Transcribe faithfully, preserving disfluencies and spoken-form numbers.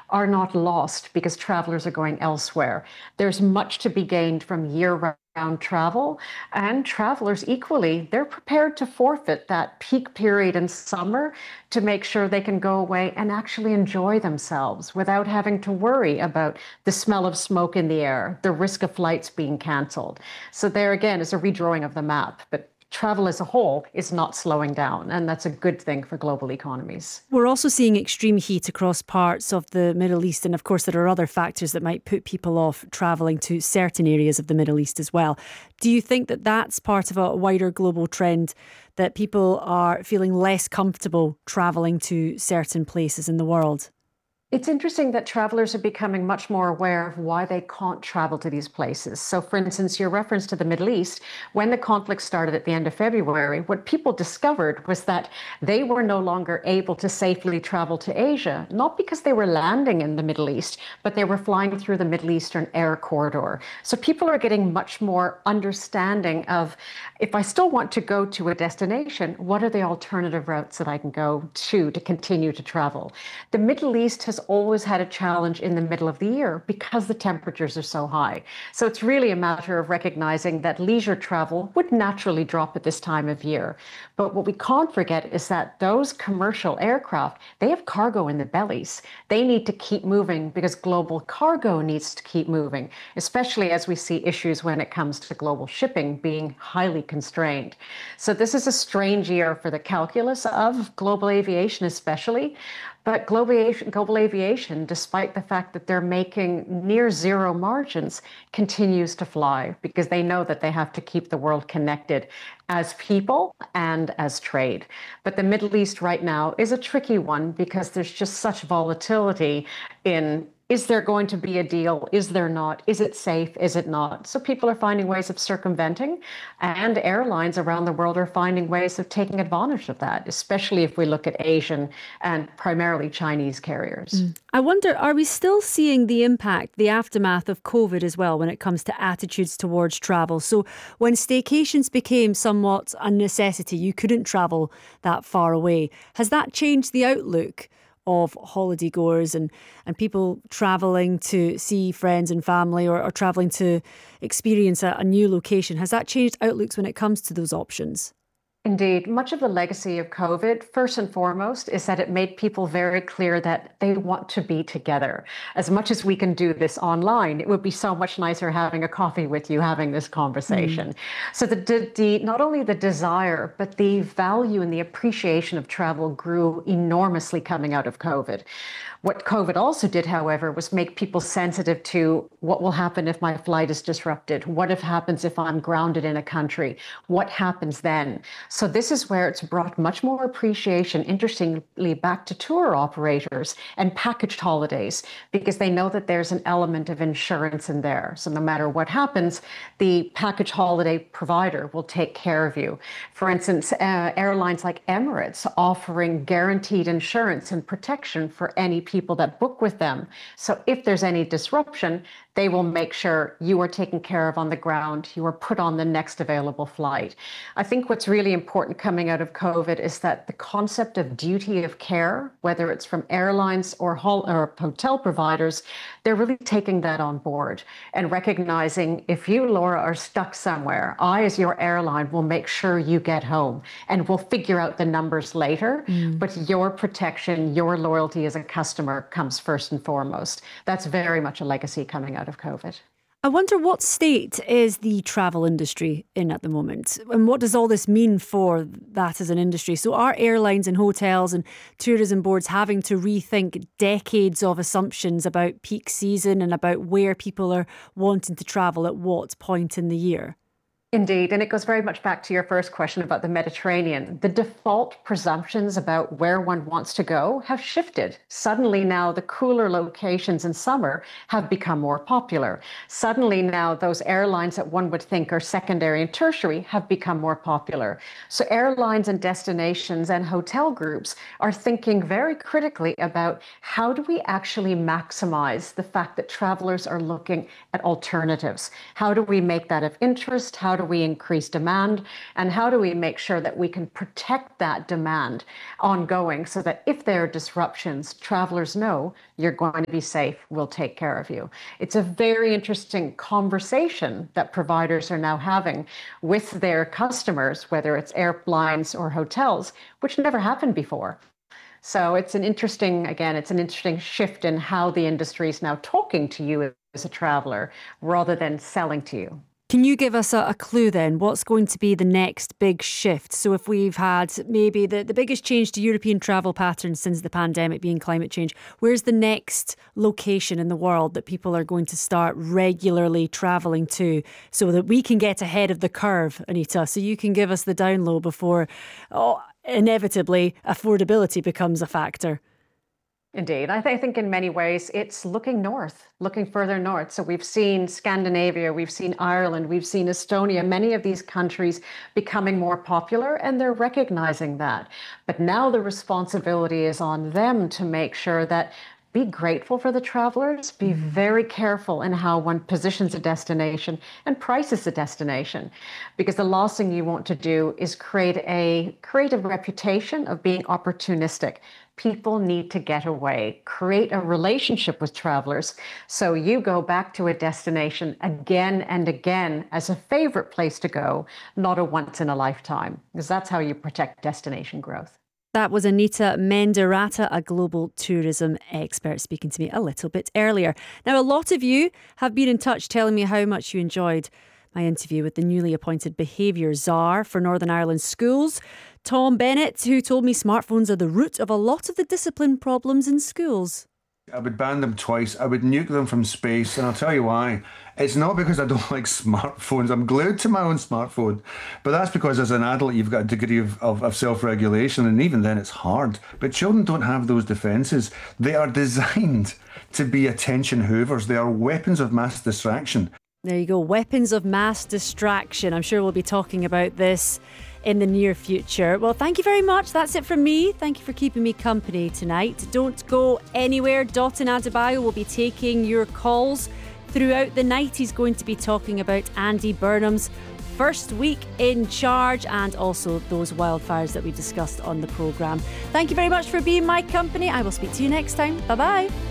are not lost because travelers are going elsewhere. There's much to be gained from year-round travel, and travelers equally, they're prepared to forfeit that peak period in summer to make sure they can go away and actually enjoy themselves without having to worry about the smell of smoke in the air, the risk of flights being canceled. So there again is a redrawing of the map, but travel as a whole is not slowing down, and that's a good thing for global economies. We're also seeing extreme heat across parts of the Middle East. And of course, there are other factors that might put people off travelling to certain areas of the Middle East as well. Do you think that that's part of a wider global trend, that people are feeling less comfortable travelling to certain places in the world? It's interesting that travelers are becoming much more aware of why they can't travel to these places. So, for instance, your reference to the Middle East, when the conflict started at the end of February, what people discovered was that they were no longer able to safely travel to Asia, not because they were landing in the Middle East, but they were flying through the Middle Eastern air corridor. So people are getting much more understanding of, if I still want to go to a destination, what are the alternative routes that I can go to to continue to travel? The Middle East has always had a challenge in the middle of the year because the temperatures are so high. So it's really a matter of recognizing that leisure travel would naturally drop at this time of year. But what we can't forget is that those commercial aircraft, they have cargo in the bellies. They need to keep moving because global cargo needs to keep moving, especially as we see issues when it comes to global shipping being highly constrained. So this is a strange year for the calculus of global aviation, especially. But global aviation, global aviation, despite the fact that they're making near zero margins, continues to fly because they know that they have to keep the world connected as people and as trade. But the Middle East right now is a tricky one because there's just such volatility in, is there going to be a deal? Is there not? Is it safe? Is it not? So people are finding ways of circumventing, and airlines around the world are finding ways of taking advantage of that, especially if we look at Asian and primarily Chinese carriers. Mm. I wonder, are we still seeing the impact, the aftermath of COVID as well when it comes to attitudes towards travel? So when staycations became somewhat a necessity, you couldn't travel that far away. Has that changed the outlook of holiday goers and, and people travelling to see friends and family, or, or travelling to experience a, a new location? Has that changed outlooks when it comes to those options? Indeed, much of the legacy of COVID, first and foremost, is that it made people very clear that they want to be together. As much as we can do this online, it would be so much nicer having a coffee with you, having this Mm. conversation. So the, the, the not only the desire, but the value and the appreciation of travel grew enormously coming out of COVID. What COVID also did, however, was make people sensitive to what will happen if my flight is disrupted. What if happens if I'm grounded in a country? What happens then? So this is where it's brought much more appreciation, interestingly, back to tour operators and packaged holidays, because they know that there's an element of insurance in there. So no matter what happens, the package holiday provider will take care of you. For instance, uh, airlines like Emirates offering guaranteed insurance and protection for any people that book with them. So if there's any disruption, they will make sure you are taken care of on the ground. You are put on the next available flight. I think what's really important coming out of COVID is that the concept of duty of care, whether it's from airlines or, hol- or hotel providers, they're really taking that on board and recognizing, if you, Laura, are stuck somewhere, I, as your airline, will make sure you get home, and we'll figure out the numbers later. Mm. But your protection, your loyalty as a customer comes first and foremost. That's very much a legacy coming out of COVID. I wonder, what state is the travel industry in at the moment? And what does all this mean for that as an industry? So are airlines and hotels and tourism boards having to rethink decades of assumptions about peak season and about where people are wanting to travel at what point in the year? Indeed, and it goes very much back to your first question about the Mediterranean. The default presumptions about where one wants to go have shifted. Suddenly now the cooler locations in summer have become more popular. Suddenly now those airlines that one would think are secondary and tertiary have become more popular. So airlines and destinations and hotel groups are thinking very critically about, how do we actually maximize the fact that travelers are looking at alternatives? How do we make that of interest? How do we increase demand? And how do we make sure that we can protect that demand ongoing so that if there are disruptions, travelers know you're going to be safe, we'll take care of you. It's a very interesting conversation that providers are now having with their customers, whether it's airlines or hotels, which never happened before. So it's an interesting, again, it's an interesting shift in how the industry is now talking to you as a traveler rather than selling to you. Can you give us a, a clue then? What's going to be the next big shift? So if we've had maybe the, the biggest change to European travel patterns since the pandemic being climate change, where's the next location in the world that people are going to start regularly travelling to so that we can get ahead of the curve, Anita? So you can give us the down low before oh, inevitably affordability becomes a factor. Indeed. I, th- I think in many ways it's looking north, looking further north. So we've seen Scandinavia, we've seen Ireland, we've seen Estonia, many of these countries becoming more popular, and they're recognizing that. But now the responsibility is on them to make sure that be grateful for the travelers, be very careful in how one positions a destination and prices a destination. Because the last thing you want to do is create a create a reputation of being opportunistic. People need to get away, create a relationship with travelers. So you go back to a destination again and again as a favorite place to go, not a once in a lifetime, because that's how you protect destination growth. That was Anita Mendarata, a global tourism expert, speaking to me a little bit earlier. Now, a lot of you have been in touch telling me how much you enjoyed my interview with the newly appointed behaviour czar for Northern Ireland schools, Tom Bennett, who told me smartphones are the root of a lot of the discipline problems in schools. I would ban them twice. I would nuke them from space, and I'll tell you why. It's not because I don't like smartphones. I'm glued to my own smartphone. But that's because as an adult, you've got a degree of, of, of self-regulation, and even then it's hard. But children don't have those defences. They are designed to be attention hoovers. They are weapons of mass distraction. There you go, weapons of mass distraction. I'm sure we'll be talking about this in the near future. Well, thank you very much. That's it from me. Thank you for keeping me company tonight. Don't go anywhere. Dotun Adebayo will be taking your calls throughout the night. He's going to be talking about Andy Burnham's first week in charge and also those wildfires that we discussed on the programme. Thank you very much for being my company. I will speak to you next time. Bye-bye.